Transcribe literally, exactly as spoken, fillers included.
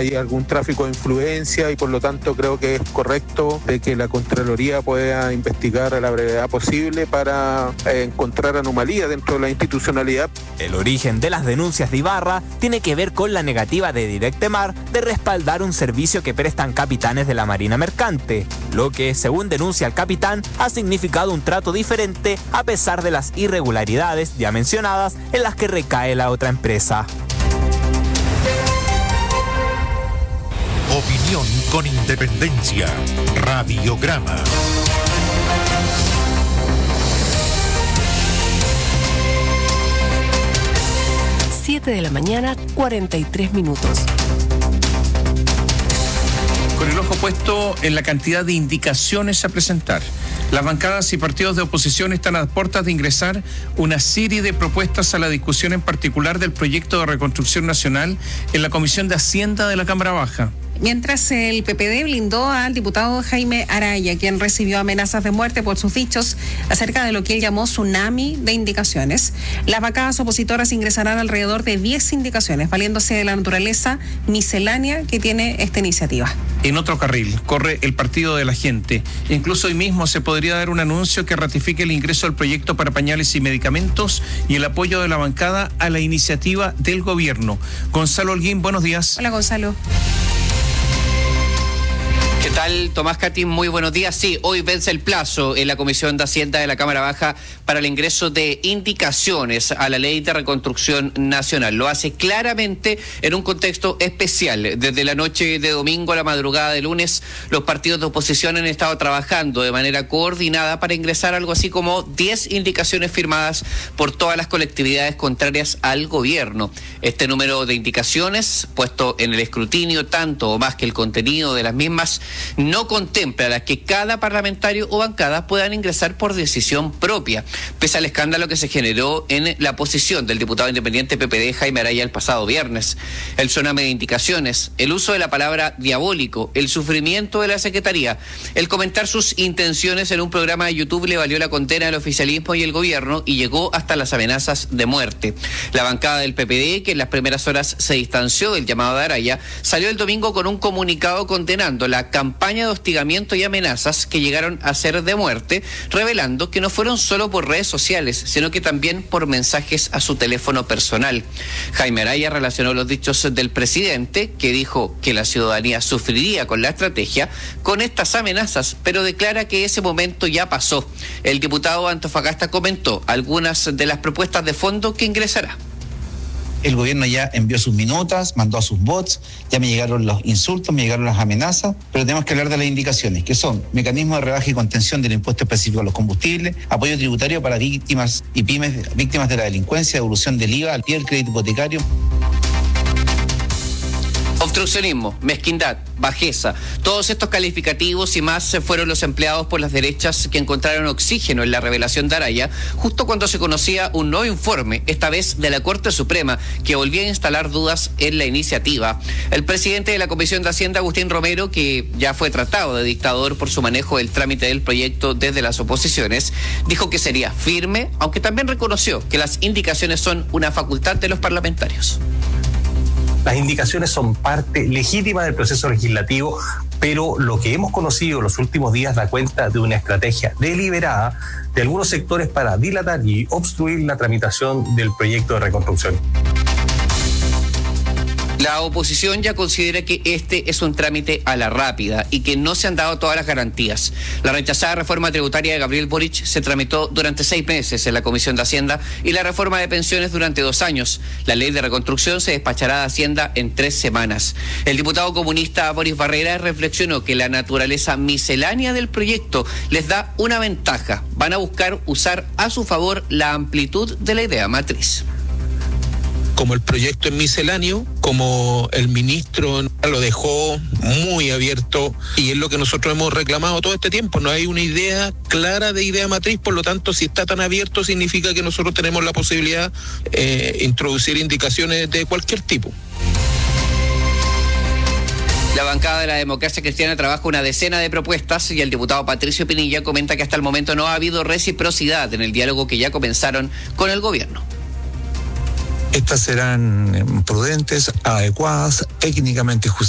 hay algún tráfico de influencia y por lo tanto creo que es correcto de que la Contraloría pueda investigar a la brevedad posible para eh, encontrar anomalías dentro de la institucionalidad. El origen de las denuncias de Ibarra tiene que ver con la negativa de Directemar de respaldar un servicio que prestan capitanes de la Marina Mercante, lo que, según denuncia el capitán, ha significado un trato diferente a pesar de las irregularidades ya mencionadas en las que recae la otra empresa. Opinión con independencia. Radiograma. siete de la mañana, cuarenta y tres minutos. Con el ojo puesto en la cantidad de indicaciones a presentar, las bancadas y partidos de oposición están a puertas de ingresar una serie de propuestas a la discusión, en particular del proyecto de reconstrucción nacional, en la Comisión de Hacienda de la Cámara Baja. Mientras el P P D blindó al diputado Jaime Araya, quien recibió amenazas de muerte por sus dichos acerca de lo que él llamó tsunami de indicaciones, las bancadas opositoras ingresarán alrededor de diez indicaciones, valiéndose de la naturaleza miscelánea que tiene esta iniciativa. En otro carril corre el Partido de la Gente. Incluso hoy mismo se podría dar un anuncio que ratifique el ingreso al proyecto para pañales y medicamentos y el apoyo de la bancada a la iniciativa del gobierno. Gonzalo Holguín, buenos días. Hola, Gonzalo. ¿Qué tal, Tomás Catín? Muy buenos días. Sí, hoy vence el plazo en la Comisión de Hacienda de la Cámara Baja para el ingreso de indicaciones a la Ley de Reconstrucción Nacional. Lo hace claramente en un contexto especial. Desde la noche de domingo a la madrugada de lunes, los partidos de oposición han estado trabajando de manera coordinada para ingresar algo así como diez indicaciones firmadas por todas las colectividades contrarias al gobierno. Este número de indicaciones, puesto en el escrutinio tanto o más que el contenido de las mismas, no contempla las que cada parlamentario o bancada puedan ingresar por decisión propia, pese al escándalo que se generó en la posición del diputado independiente P P D Jaime Araya el pasado viernes. El tsunami de indicaciones, el uso de la palabra diabólico, el sufrimiento de la Secretaría, el comentar sus intenciones en un programa de YouTube le valió la condena al oficialismo y el gobierno y llegó hasta las amenazas de muerte. La bancada del P P D, que en las primeras horas se distanció del llamado de Araya, salió el domingo con un comunicado condenando la campaña de hostigamiento y amenazas que llegaron a ser de muerte, revelando que no fueron solo por redes sociales, sino que también por mensajes a su teléfono personal. Jaime Araya relacionó los dichos del presidente, que dijo que la ciudadanía sufriría con la estrategia, con estas amenazas, pero declara que ese momento ya pasó. El diputado Antofagasta comentó algunas de las propuestas de fondo que ingresará. El gobierno ya envió sus minutas, mandó a sus bots, ya me llegaron los insultos, me llegaron las amenazas, pero tenemos que hablar de las indicaciones, que son mecanismos de rebaja y contención del impuesto específico a los combustibles, apoyo tributario para víctimas y pymes, víctimas de la delincuencia, devolución del I V A y el crédito hipotecario. Obstruccionismo, mezquindad, bajeza, todos estos calificativos y más fueron los empleados por las derechas que encontraron oxígeno en la revelación de Araya, justo cuando se conocía un nuevo informe, esta vez de la Corte Suprema, que volvía a instalar dudas en la iniciativa. El presidente de la Comisión de Hacienda, Agustín Romero, que ya fue tratado de dictador por su manejo del trámite del proyecto desde las oposiciones, dijo que sería firme, aunque también reconoció que las indicaciones son una facultad de los parlamentarios. Las indicaciones son parte legítima del proceso legislativo, pero lo que hemos conocido en los últimos días da cuenta de una estrategia deliberada de algunos sectores para dilatar y obstruir la tramitación del proyecto de reconstrucción. La oposición ya considera que este es un trámite a la rápida y que no se han dado todas las garantías. La rechazada reforma tributaria de Gabriel Boric se tramitó durante seis meses en la Comisión de Hacienda y la reforma de pensiones durante dos años. La ley de reconstrucción se despachará de Hacienda en tres semanas. El diputado comunista Boris Barrera reflexionó que la naturaleza miscelánea del proyecto les da una ventaja. Van a buscar usar a su favor la amplitud de la idea matriz. Como el proyecto es misceláneo, como el ministro lo dejó muy abierto, y es lo que nosotros hemos reclamado todo este tiempo, no hay una idea clara de idea matriz, por lo tanto, si está tan abierto significa que nosotros tenemos la posibilidad de eh, introducir indicaciones de cualquier tipo. La bancada de la Democracia Cristiana trabaja una decena de propuestas y el diputado Patricio Pinilla comenta que hasta el momento no ha habido reciprocidad en el diálogo que ya comenzaron con el gobierno. Estas serán prudentes, adecuadas, técnicamente justificadas.